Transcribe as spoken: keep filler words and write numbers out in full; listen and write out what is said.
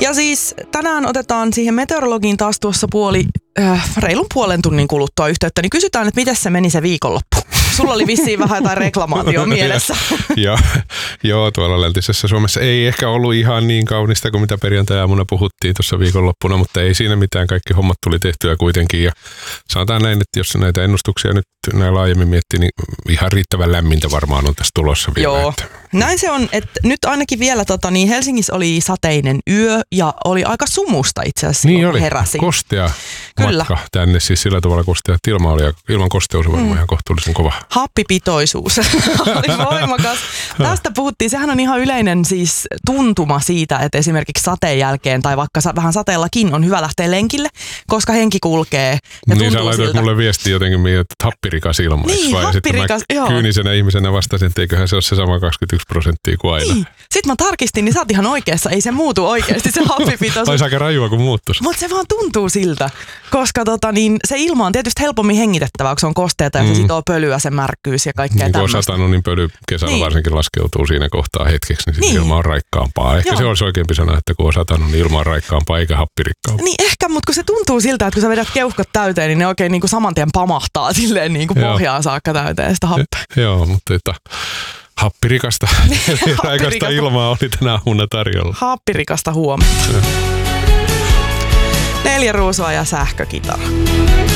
Ja siis tänään otetaan siihen meteorologiin taas tuossa puoli, äh, reilun puolen tunnin kuluttua yhteyttä, niin kysytään, että miten se meni se viikonloppu. Sulla oli vissiin vähän jotain reklamaatio mielessä. Joo, joo, tuolla läntisessä Suomessa ei ehkä ollut ihan niin kaunista kuin mitä perjantai-aamuna puhuttiin tuossa viikonloppuna, mutta ei siinä mitään. Kaikki hommat tuli tehtyä kuitenkin. Ja sanotaan näin, että jos näitä ennustuksia nyt näin laajemmin miettii, niin ihan riittävän lämmintä varmaan on tässä tulossa vielä. Joo, että. Näin se on, että nyt ainakin vielä tota, niin Helsingissä oli sateinen yö ja oli aika sumusta itse asiassa. Niin oli, heräsin. Kostea Kyllä. matka tänne, siis sillä tavalla kostea, että ilma oli, ilman kosteus on varmaan mm. ihan kohtuullisen kova. Happipitoisuus oli voimakas. Tästä puhuttiin, sehän on ihan yleinen siis tuntuma siitä, että esimerkiksi sateen jälkeen tai vaikka vähän sateellakin on hyvä lähteä lenkille, koska henki kulkee ja niin tuntuu sä siltä. mulle viesti jotenkin, että happirikas ilma. Niin, vai? happirikas, sitten joo. mä kyynisenä ihmisenä vastasin, että eiköhän se ole se sama kaksikymmentäyksi prosenttia kuin aina. Niin. Sitten mä tarkistin, niin sä oot ihan oikeassa, ei se muutu oikeasti se happipitoisuus. Olisi aika rajua, kun muuttuisi. Mutta se vaan tuntuu siltä, koska tota, niin, se ilma on tietysti helpommin hengitettävää, kun se on kosteata ja mm. se sitoo pölyä, se märkyys ja kaikkea niin, tämmöistä. Kun on satanut, niin pöly kesällä niin. varsinkin laskeutuu siinä kohtaa hetkeksi, niin, niin. ilma on raikkaampaa. Ehkä Joo. se olisi oikeampi sana, että kun on satanut, niin ilma on raikkaampaa eikä happirikkaampaa. Niin ehkä, mutta kun se tuntuu siltä, että kun sä vedät keuhkot täyteen, niin ne oikein niin kuin saman tien pamahtaa silleen niin kuin pohjaan saakka täyteen sitä happea. Joo, mutta että happirikasta, happirikasta ilmaa oli tänä aamuna tarjolla. Happirikasta huomenta. Neljä ruusua ja sähkökitara.